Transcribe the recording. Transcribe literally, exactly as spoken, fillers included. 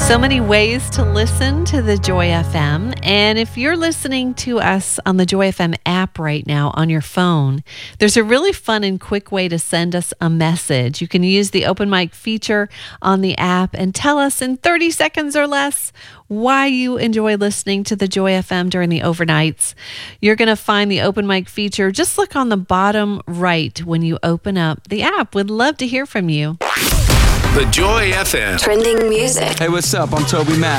So many ways to listen to the Joy F M. And if you're listening to us on the Joy F M app right now on your phone, there's a really fun and quick way to send us a message. You can use the open mic feature on the app and tell us in thirty seconds or less why you enjoy listening to the Joy F M during the overnights. You're going to find the open mic feature. Just look on the bottom right when you open up the app. We'd love to hear from you. The Joy F M. Trending music. Hey, what's up? I'm Toby Mac.